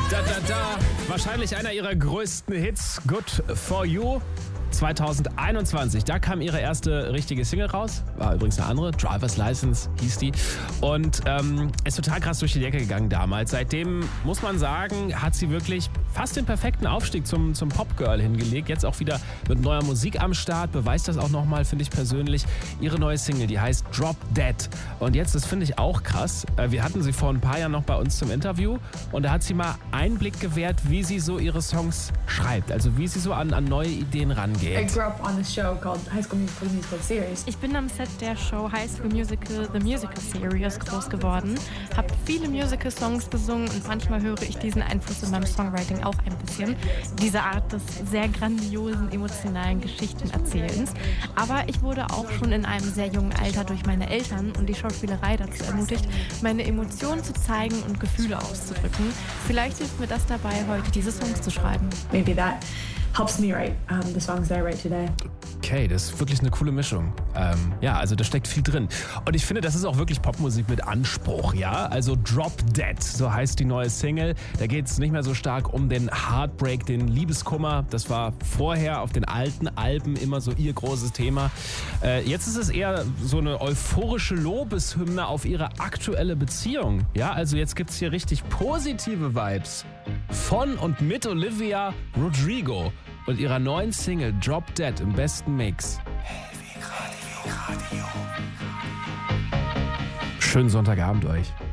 Da. Wahrscheinlich einer ihrer größten Hits, Good For You. 2021, da kam ihre erste richtige Single raus. War übrigens eine andere, Driver's License hieß die. Und ist total krass durch die Decke gegangen damals. Seitdem, muss man sagen, hat sie wirklich fast den perfekten Aufstieg zum Popgirl hingelegt. Jetzt auch wieder mit neuer Musik am Start. Beweist das auch nochmal, finde ich persönlich. Ihre neue Single, die heißt Drop Dead. Und jetzt, das finde ich auch krass. Wir hatten sie vor ein paar Jahren noch bei uns zum Interview. Und da hat sie mal Einblick gewährt, wie sie so ihre Songs schreibt. Also wie sie so an neue Ideen rangeht. I grew up on this show called High School Musical, the musical series. Ich bin am Set der Show High School Musical, the musical series groß geworden, habe viele Musical-Songs gesungen und manchmal höre ich diesen Einfluss in meinem Songwriting auch ein bisschen. Diese Art des sehr grandiosen, emotionalen Geschichtenerzählens. Aber ich wurde auch schon in einem sehr jungen Alter durch meine Eltern und die Schauspielerei dazu ermutigt, meine Emotionen zu zeigen und Gefühle auszudrücken. Vielleicht hilft mir das dabei, heute diese Songs zu schreiben. Maybe that helps me write the songs that I write today. Okay, das ist wirklich eine coole Mischung. Ja, also da steckt viel drin. Und ich finde, das ist auch wirklich Popmusik mit Anspruch, ja? Also Drop Dead, so heißt die neue Single. Da geht es nicht mehr so stark um den Heartbreak, den Liebeskummer. Das war vorher auf den alten Alben immer so ihr großes Thema. Jetzt ist es eher so eine euphorische Lobeshymne auf ihre aktuelle Beziehung. Ja, also jetzt gibt es hier richtig positive Vibes von und mit Olivia Rodrigo und ihrer neuen Single Drop Dead im besten Mix. Schönen Sonntagabend euch.